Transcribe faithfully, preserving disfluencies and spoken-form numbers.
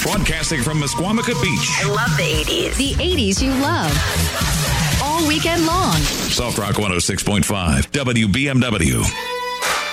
Broadcasting from Mesquamacut Beach. I love the eighties. The eighties you love. All weekend long. Soft Rock one oh six point five, W B M W.